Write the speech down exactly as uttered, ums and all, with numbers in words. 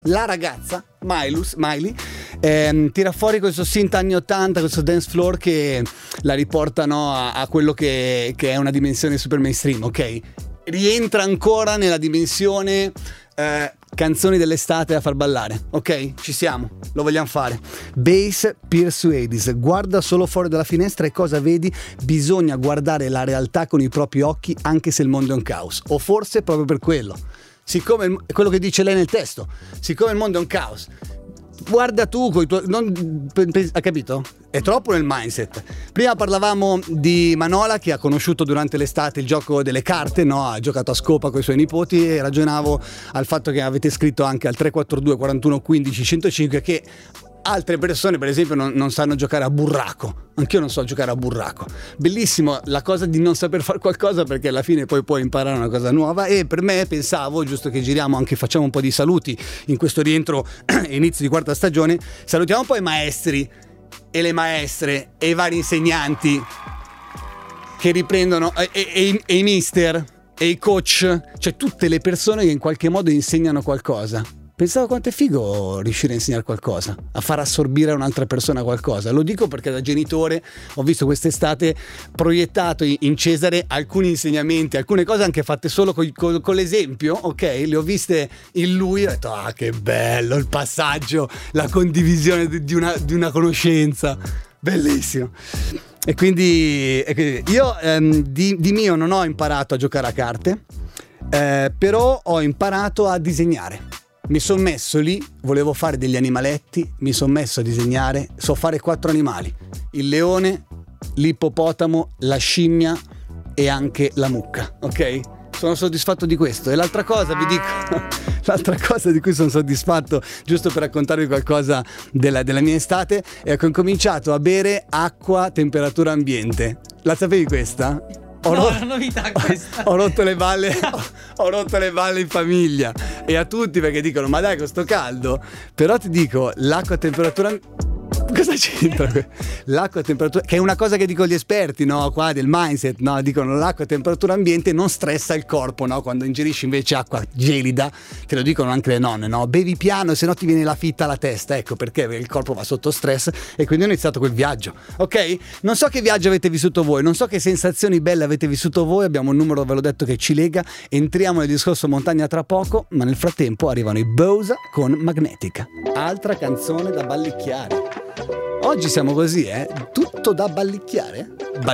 la ragazza Milus, Miley ehm, tira fuori questo synth anni ottanta, questo dance floor che la riportano a, a quello che, che è una dimensione super mainstream, ok? Rientra ancora nella dimensione eh, canzoni dell'estate da far ballare, ok? Ci siamo, lo vogliamo fare. Bass Persuades, guarda solo fuori dalla finestra e cosa vedi? Bisogna guardare la realtà con i propri occhi anche se il mondo è un caos, o forse proprio per quello. Siccome il, quello che dice lei nel testo, siccome il mondo è un caos, guarda tu coi tuoi, non, ha capito? È troppo nel mindset. Prima parlavamo di Manola che ha conosciuto durante l'estate il gioco delle carte, no? Ha giocato a scopa con i suoi nipoti e ragionavo al fatto che avete scritto anche al tre quattro due quarantuno quindici centocinque che altre persone per esempio non, non sanno giocare a burraco. Anch'io non so giocare a burraco. Bellissimo la cosa di non saper fare qualcosa, perché alla fine poi puoi imparare una cosa nuova. E per me pensavo, giusto che giriamo anche, facciamo un po' di saluti in questo rientro inizio di quarta stagione, salutiamo un po' i maestri e le maestre e i vari insegnanti che riprendono e, e, e, i, e i mister e i coach, cioè tutte le persone che in qualche modo insegnano qualcosa. Pensavo quanto è figo riuscire a insegnare qualcosa, a far assorbire a un'altra persona qualcosa. Lo dico perché da genitore ho visto quest'estate proiettato in Cesare alcuni insegnamenti, alcune cose anche fatte solo con, con, con l'esempio, ok? Le ho viste in lui e ho detto, ah che bello il passaggio, la condivisione di una, di una conoscenza, bellissimo. E quindi, e quindi io ehm, di, di mio non ho imparato a giocare a carte, eh, però ho imparato a disegnare. Mi sono messo lì, volevo fare degli animaletti, mi sono messo a disegnare, so fare quattro animali: il leone, l'ippopotamo, la scimmia e anche la mucca, ok? Sono soddisfatto di questo. E l'altra cosa, vi dico, l'altra cosa di cui sono soddisfatto, giusto per raccontarvi qualcosa della, della mia estate, è che ho cominciato a bere acqua a temperatura ambiente. La sapevi questa? Ho no, rotto, è una novità questa. Ho, ho rotto le balle ho, ho rotto le balle in famiglia e a tutti, perché dicono ma dai con sto caldo. Però ti dico, l'acqua a temperatura, cosa c'entra? L'acqua a temperatura, che è una cosa che dicono gli esperti, no? Qua del mindset, no? Dicono l'acqua a temperatura ambiente non stressa il corpo, no? Quando ingerisci invece acqua gelida, te lo dicono anche le nonne, no? Bevi piano, se no ti viene la fitta alla testa, ecco perché il corpo va sotto stress. E quindi ho iniziato quel viaggio, ok? Non so che viaggio avete vissuto voi, non so che sensazioni belle avete vissuto voi. Abbiamo un numero, ve l'ho detto, che ci lega. Entriamo nel discorso montagna tra poco, ma nel frattempo arrivano i Bosa con Magnetica, altra canzone da ballicchiare. Oggi siamo così, eh? Tutto da ballicchiare?